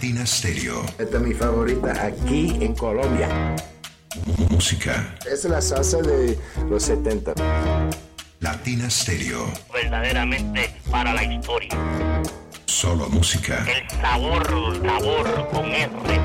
Latina Stereo. Esta es mi favorita aquí en Colombia. Música. Es la salsa de los 70. Latina Stereo. Verdaderamente para la historia. Solo música. El sabor con R.